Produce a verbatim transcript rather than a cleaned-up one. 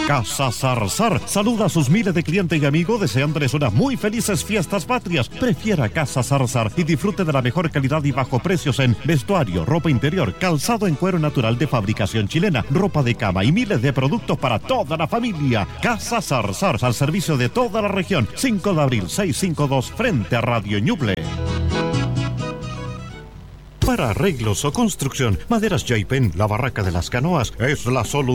Casa Zarzar saluda a sus miles de clientes y amigos deseándoles unas muy felices fiestas patrias. Prefiera Casa Zarzar y disfrute de la mejor calidad y bajo precios en vestuario, ropa interior, calzado en cuero natural de fabricación chilena, ropa de cama y miles de productos para toda la familia. Casa Zarzar al servicio de toda la región. cinco de abril, seiscientos cincuenta y dos frente a Radio Ñuble. Para arreglos o construcción, Maderas Jaipen, la barraca de las canoas, es la solución.